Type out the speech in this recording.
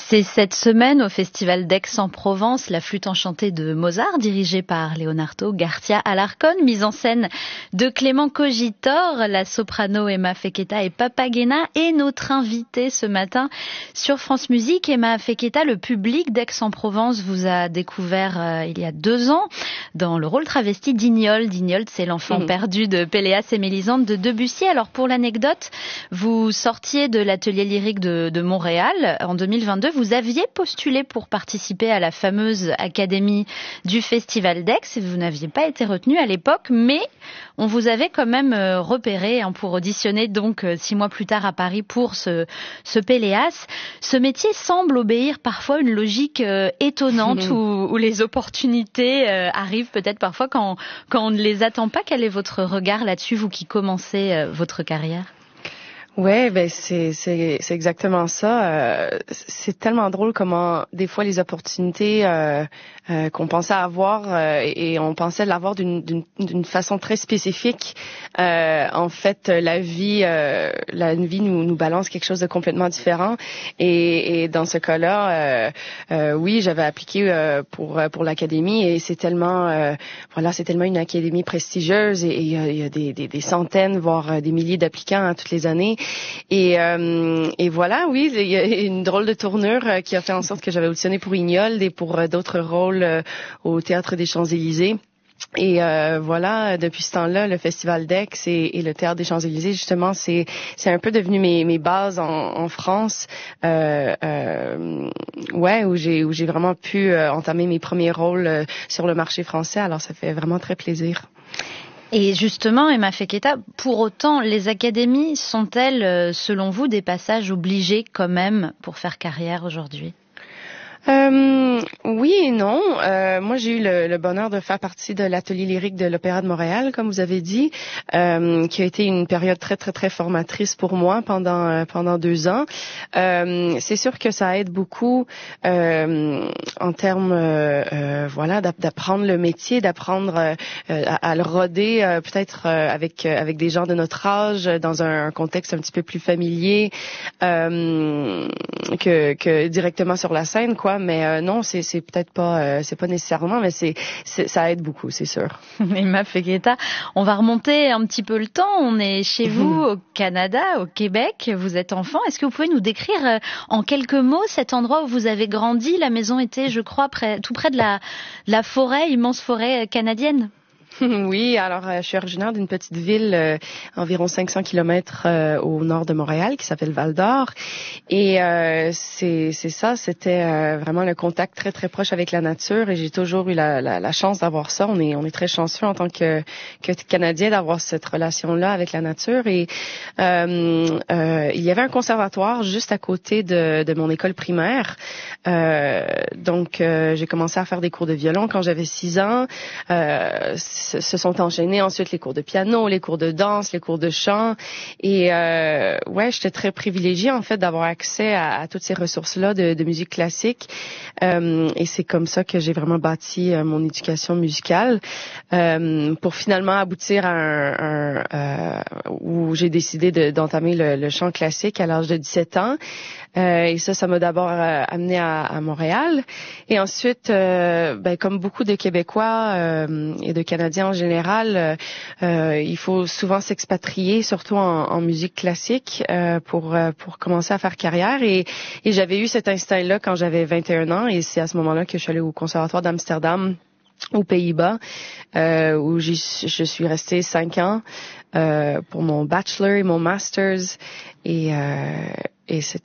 C'est cette semaine au Festival d'Aix-en-Provence, la flûte enchantée de Mozart, dirigée par Leonardo García Alarcón, mise en scène de Clément Cogitor, la soprano Emma Feketa et Papagena, et notre invitée ce matin sur France Musique, Emma Feketa. Le public d'Aix-en-Provence vous a découvert il y a 2 ans dans le rôle travesti d'Ignol. D'Ignol, c'est l'enfant perdu de Péléas et Mélisande de Debussy. Alors pour l'anecdote, vous sortiez de l'atelier lyrique de Montréal en 2022. Vous aviez postulé pour participer à la fameuse académie du Festival d'Aix et vous n'aviez pas été retenu à l'époque, mais on vous avait quand même repéré pour auditionner donc 6 mois plus tard à Paris pour ce Péléas. Ce métier semble obéir parfois à une logique étonnante où les opportunités arrivent peut-être parfois quand on ne les attend pas. Quel est votre regard là-dessus, vous qui commencez votre carrière? Ouais, ben c'est exactement ça. C'est tellement drôle comment des fois les opportunités qu'on pensait avoir et on pensait l'avoir d'une façon très spécifique. En fait, la vie nous balance quelque chose de complètement différent. Et dans ce cas-là, oui, j'avais appliqué pour l'académie et c'est tellement une académie prestigieuse et il y a des centaines voire des milliers d'applicants toutes les années. Et voilà, oui, il y a une drôle de tournure qui a fait en sorte que j'avais auditionné pour Ignol et pour d'autres rôles au Théâtre des Champs-Élysées. Et voilà, depuis ce temps-là, le Festival d'Aix et le Théâtre des Champs-Élysées, justement, c'est un peu devenu mes bases en France, où j'ai vraiment pu entamer mes premiers rôles sur le marché français. Alors, ça fait vraiment très plaisir. Et justement, Emma Feketa, pour autant, les académies sont-elles, selon vous, des passages obligés quand même pour faire carrière aujourd'hui? Oui et non. Moi, j'ai eu le bonheur de faire partie de l'atelier lyrique de l'Opéra de Montréal, comme vous avez dit, qui a été une période très très très formatrice pour moi pendant 2 ans. C'est sûr que ça aide beaucoup en termes d'apprendre le métier, d'apprendre à le roder peut-être avec des gens de notre âge dans un contexte un petit peu plus familier que directement sur la scène, quoi. Mais non, c'est peut-être pas c'est pas nécessairement, mais ça aide beaucoup, c'est sûr. Emma Feketa, on va remonter un petit peu le temps. On est chez vous au Canada, au Québec. Vous êtes enfant. Est-ce que vous pouvez nous décrire en quelques mots cet endroit où vous avez grandi? La maison était, je crois, tout près de la forêt, immense forêt canadienne. Oui, alors je suis originaire d'une petite ville environ 500 kilomètres au nord de Montréal qui s'appelle Val-d'Or et c'était vraiment le contact très très proche avec la nature et j'ai toujours eu la chance d'avoir ça. On est très chanceux en tant que Canadien d'avoir cette relation-là avec la nature et il y avait un conservatoire juste à côté de mon école primaire. Donc j'ai commencé à faire des cours de violon quand j'avais 6 ans. Se sont enchaînés ensuite les cours de piano, les cours de danse, les cours de chant et j'étais très privilégiée en fait d'avoir accès à toutes ces ressources-là de musique classique et c'est comme ça que j'ai vraiment bâti mon éducation musicale pour finalement aboutir à où j'ai décidé d'entamer le chant classique à l'âge de 17 ans. Et ça m'a d'abord amené à Montréal. Et ensuite, comme beaucoup de Québécois et de Canadiens en général, il faut souvent s'expatrier, surtout en musique classique, pour commencer à faire carrière. Et j'avais eu cet instinct-là quand j'avais 21 ans. Et c'est à ce moment-là que je suis allée au Conservatoire d'Amsterdam, aux Pays-Bas, où je suis restée 5 ans pour mon bachelor et mon master's. Et c'était